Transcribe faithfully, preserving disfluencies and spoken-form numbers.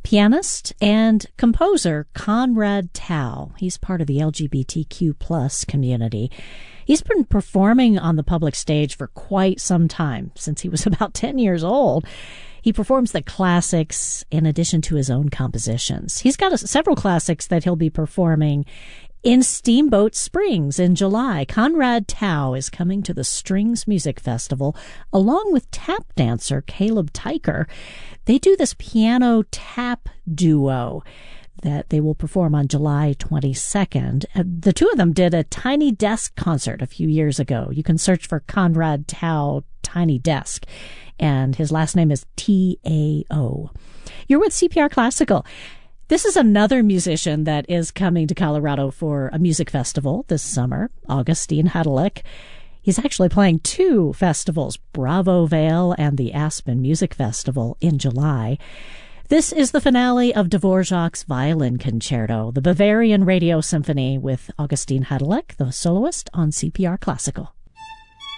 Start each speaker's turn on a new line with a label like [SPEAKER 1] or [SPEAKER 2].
[SPEAKER 1] pianist and composer Conrad Tao. He's part of the L G B T Q plus community. He's been performing on the public stage for quite some time, since he was about ten years old. He performs the classics in addition to his own compositions. He's got a, several classics that he'll be performing in Steamboat Springs in July. Conrad Tao is coming to the Strings Music Festival along with tap dancer Caleb Tyker. They do this piano tap duo that they will perform on July twenty-second. Uh, the two of them did a Tiny Desk concert a few years ago. You can search for Conrad Tao Tiny Desk, and his last name is T A O. You're with C P R Classical. This is another musician that is coming to Colorado for a music festival this summer, Augustine Hadelick. He's actually playing two festivals, Bravo Vale and the Aspen Music Festival in July. This is the finale of Dvorak's Violin Concerto, the Bavarian Radio Symphony with Augustine Hadelick, the soloist, on C P R Classical.